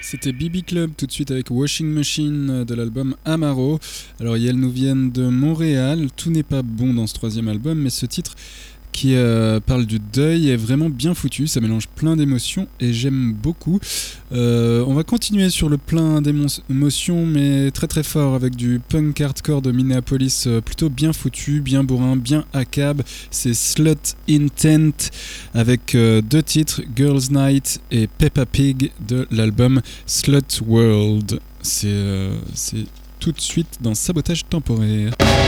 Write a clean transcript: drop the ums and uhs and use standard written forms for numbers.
C'était BB Club tout de suite avec Washing Machine de l'album Amaro. Alors elles nous viennent de Montréal. Tout n'est pas bon dans ce troisième album, mais ce titre qui parle du deuil est vraiment bien foutu. Ça mélange plein d'émotions et j'aime beaucoup. On va continuer sur le plein d'émotions, mais très très fort avec du punk hardcore de Minneapolis plutôt bien foutu, bien bourrin, bien ACAB. C'est Slut Intent avec deux titres, Girls Night et Peppa Pig de l'album Slut World. C'est tout de suite dans Sabotage Temporaire.